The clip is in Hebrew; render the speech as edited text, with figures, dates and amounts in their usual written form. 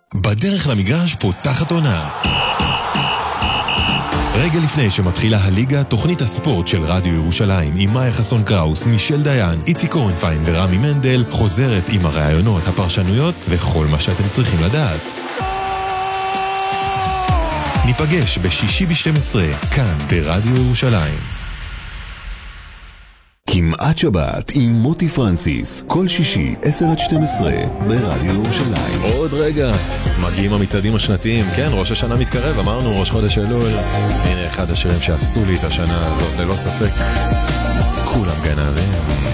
בדרך למגרש פותחת עונה. רגע לפני שמתחילה הליגה, תוכנית הספורט של רדיו ירושלים עם מאיה חסון קראוס, מישל דיין, איצי קורנפיין ורמי מנדל חוזרת עם הרעיונות, הפרשנויות וכל מה שאתם צריכים לדעת. ניפגש בשישי ב-12 כאן ברדיו ירושלים. כמעט שבת עם מוטי פרנסיס, כל שישי 10-12 ברדיו ירושלים. עוד רגע, מגיעים המצעדים השנתיים, כן, ראש השנה מתקרב, אמרנו ראש חודש אלול. הנה אחד השירים שעשו לי את השנה הזאת, ללא ספק, כולם גנבים.